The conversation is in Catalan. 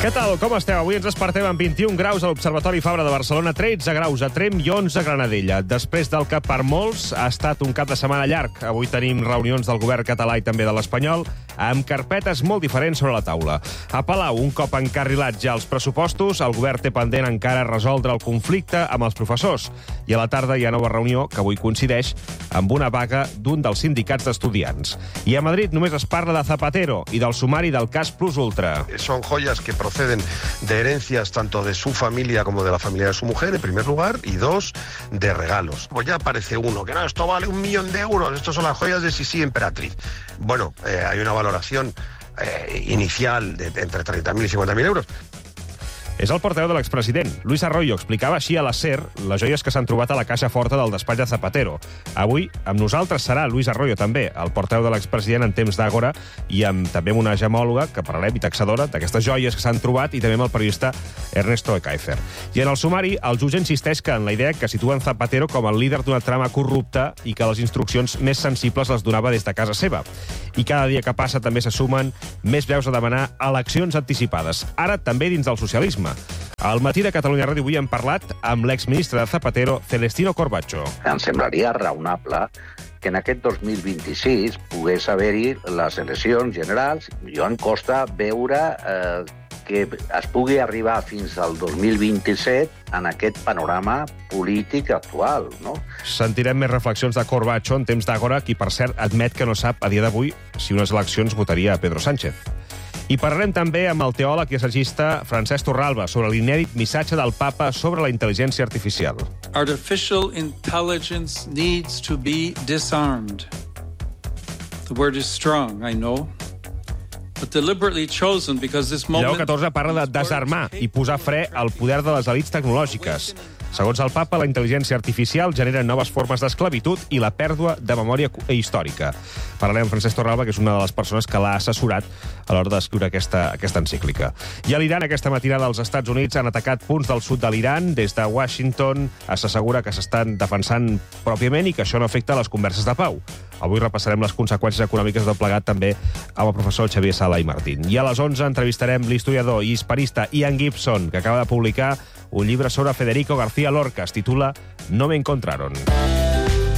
Què tal? Com esteu? Avui ens despertem amb 21 graus a l'Observatori Fabra de Barcelona, 13 graus a Tremp i 11 a Granadella. Després del que per molts ha estat un cap de setmana llarg. Avui tenim reunions del govern català i també de l'espanyol, amb carpetes molt diferents sobre la taula. A Palau, un cop encarrilat ja els pressupostos, el govern té pendent encara resoldre el conflicte amb els professors. I a la tarda hi ha nova reunió, que avui coincideix amb una vaga d'un dels sindicats d'estudiants. I a Madrid només es parla de Zapatero i del sumari del cas Plus Ultra. Son joyas que proceden de herencias tanto de su familia como de la familia de su mujer, en primer lugar, y dos, de regalos. Pues ya aparece uno, que no, esto vale 1 millón de euros, estos son las joyas de Sisi Emperatriz. Bueno, hay una valoración inicial de entre 30.000 i 50.000 euros. És el portaveu de l'expresident. Luis Arroyo explicava així a la SER les joies que s'han trobat a la caixa forta del despatx de Zapatero. Avui, amb nosaltres serà Luis Arroyo també, el portaveu de l'expresident en temps d'Àgora, i també amb una gemòloga que parlarem i taxadora d'aquestes joies que s'han trobat, i també amb el periodista Ernesto Ekaizer. I en el sumari, el jutge insisteix que en la idea que situen Zapatero com el líder d'una trama corrupta i que les instruccions més sensibles les donava des de casa seva. I cada dia que passa també se sumen més veus a demanar eleccions anticipades, ara també dins del socialisme. Al matí de Catalunya Ràdio avui hem parlat amb l'exministre de Zapatero, Celestino Corbacho. Em semblaria raonable que en aquest 2026 pogués haver-hi les eleccions generals. Jo em costa veure que es pugui arribar fins al 2027 en aquest panorama polític actual, no? Sentirem més reflexions de Corbacho en temps d'Àgora, qui, per cert, admet que no sap a dia d'avui si unes eleccions votaria a Pedro Sánchez. I parlarem també amb el teòleg i assagista Francesc Torralba sobre l'inèdit missatge del papa sobre la intel·ligència artificial. Artificial intelligence needs to be disarmed. The word is strong, I know, but deliberately chosen because this moment... Lleó XIV parla de desarmar i posar fre al poder de les elits tecnològiques. Segons el papa, la intel·ligència artificial genera noves formes d'esclavitud i la pèrdua de memòria històrica. Parlarem amb Francesc Torralba, que és una de les persones que l'ha assessorat a l'hora d'escriure aquesta encíclica. I a l'Iran, aquesta matinada, els Estats Units han atacat punts del sud de l'Iran. Des de Washington s'assegura que s'estan defensant pròpiament i que això no afecta les converses de pau. Avui repassarem les conseqüències econòmiques del plegat també amb el professor Xavier Sala i Martín. I a les 11 entrevistarem l'historiador i hispanista Ian Gibson, que acaba de publicar un llibre sobre Federico García Lorca. Es titula No me encontraron.